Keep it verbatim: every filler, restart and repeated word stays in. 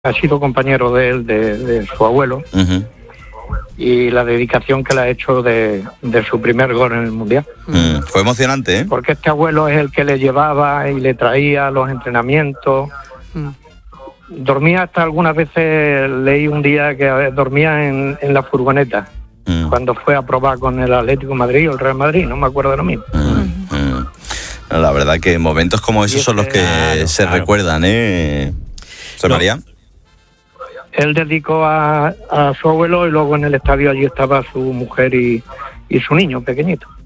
ha sido compañero de él, de, de su abuelo, uh-huh. y la dedicación que le ha hecho de, de su primer gol en el Mundial. Mm, fue emocionante, ¿eh? Porque este abuelo es el que le llevaba y le traía los entrenamientos. Mm. Dormía hasta algunas veces, leí un día que dormía en, en la furgoneta, mm. cuando fue a probar con el Atlético de Madrid o el Real Madrid, no me acuerdo de lo mismo. Mm, mm. La verdad que momentos como esos son los que claro, se claro. recuerdan, ¿eh? ¿José no. María? Él dedicó a, a su abuelo y luego en el estadio allí estaba su mujer y, y su niño pequeñito.